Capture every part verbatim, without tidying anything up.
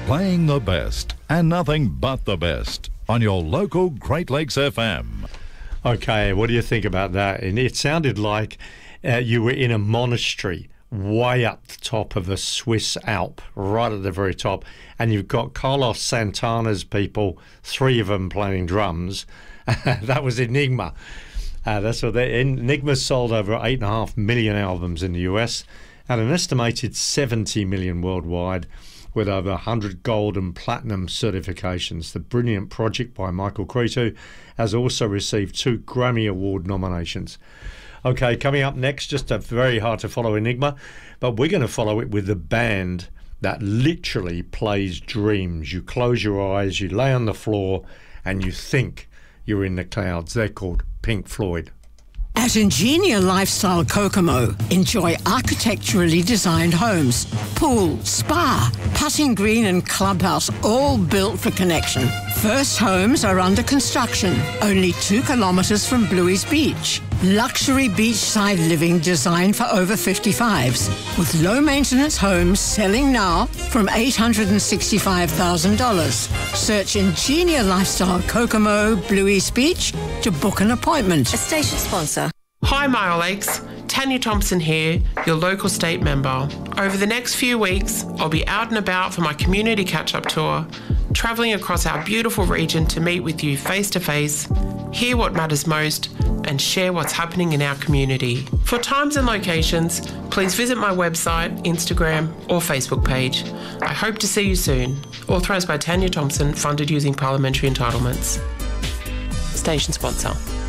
Playing the best and nothing but the best on your local Great Lakes F M. Okay, what do you think about that? And it sounded like uh, you were in a monastery way up the top of a Swiss Alp, right at the very top, and you've got Carlos Santana's people, three of them playing drums. That was Enigma. Uh, that's what they. Enigma sold over eight and a half million albums in the U S and an estimated seventy million worldwide, with over one hundred gold and platinum certifications. The brilliant project by Michael Cretu has also received two Grammy Award nominations. Okay, coming up next, just a very hard to follow Enigma, but we're going to follow it with the band that literally plays dreams. You close your eyes, you lay on the floor, and you think you're in the clouds. They're called Pink Floyd. At Ingenia Lifestyle Kokomo, enjoy architecturally designed homes, pool, spa, putting green and clubhouse, all built for connection. First homes are under construction, only two kilometres from Bluey's Beach. Luxury beachside living designed for over fifty-fives, with low-maintenance homes selling now from eight hundred sixty-five thousand dollars. Search Ingenia Lifestyle Kokomo, Bluey's Beach to book an appointment. A station sponsor. Hi Mile Lakes, Tanya Thompson here, your local state member. Over the next few weeks, I'll be out and about for my community catch-up tour, travelling across our beautiful region to meet with you face-to-face, hear what matters most, and share what's happening in our community. For times and locations, please visit my website, Instagram or Facebook page. I hope to see you soon. Authorised by Tanya Thompson, funded using parliamentary entitlements. Station sponsor.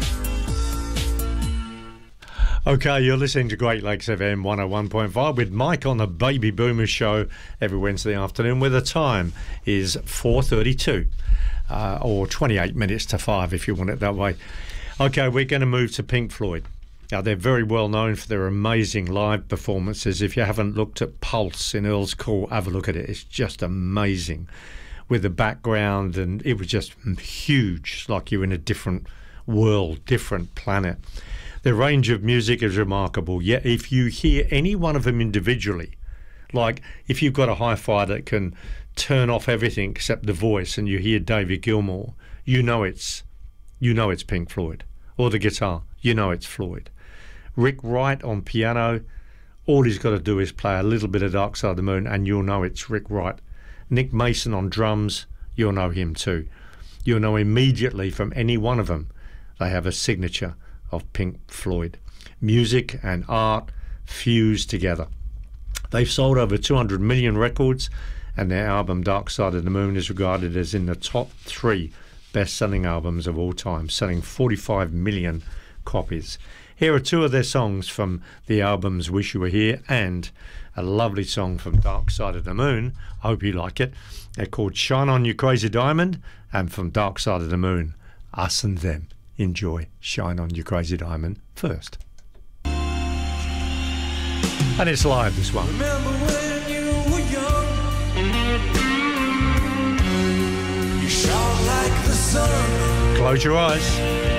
Okay, you're listening to Great Lakes F M one oh one point five with Mike on the Baby Boomer Show every Wednesday afternoon, where the time is four thirty-two, uh, or twenty-eight minutes to five if you want it that way. Okay, we're going to move to Pink Floyd. Now, they're very well known for their amazing live performances. If you haven't looked at Pulse in Earl's Court, have a look at it. It's just amazing with the background, and it was just huge, like you're in a different world, different planet. Their range of music is remarkable, yet if you hear any one of them individually, like if you've got a hi-fi that can turn off everything except the voice and you hear David Gilmour, you know it's you know it's Pink Floyd. Or the guitar, you know it's Floyd. Rick Wright on piano, all he's got to do is play a little bit of Dark Side of the Moon and you'll know it's Rick Wright. Nick Mason on drums, you'll know him too. You'll know immediately from any one of them they have a signature of Pink Floyd. Music and art fused together. They've sold over two hundred million records, and their album Dark Side of the Moon is regarded as in the top three best-selling albums of all time, selling forty-five million copies. Here are two of their songs from the albums Wish You Were Here and a lovely song from Dark Side of the Moon. I hope you like it. They're called Shine On You Crazy Diamond, and from Dark Side of the Moon, Us and Them. Enjoy Shine On You Crazy Diamond first. And it's live, this one. Remember when you were young, you shone like the sun. Close your eyes.